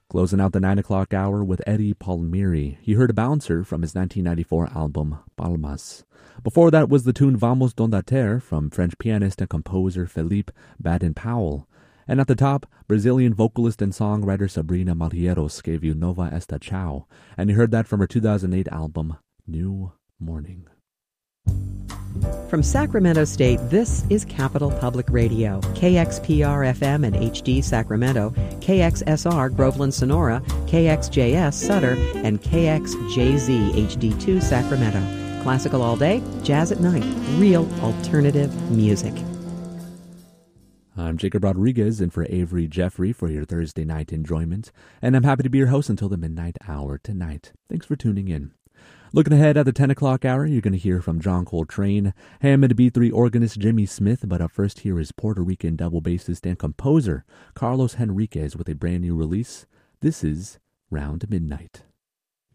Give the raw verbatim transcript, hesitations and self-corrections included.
Closing out the nine o'clock hour with Eddie Palmieri. You heard a bouncer from his nineteen ninety-four album, Palmas. Before that was the tune Vamos Donde Ter from French pianist and composer Philippe Baden-Powell. And at the top, Brazilian vocalist and songwriter Sabrina Malheiros gave you Nova Esta Ciao. And you heard that from her two thousand eight album, New Morning. From Sacramento State, this is Capital Public Radio, K X P R F M and H D Sacramento, K X S R Groveland Sonora, K X J S Sutter, and K X J Z H D two Sacramento. Classical all day, jazz at night, real alternative music. I'm Jacob Rodriguez in for Avery Jeffrey for your Thursday night enjoyment, and I'm happy to be your host until the midnight hour tonight. Thanks for tuning in. Looking ahead at the ten o'clock hour, you're going to hear from John Coltrane, Hammond B three organist Jimmy Smith, but up first here is Puerto Rican double bassist and composer Carlos Henriquez with a brand new release. This is Round Midnight.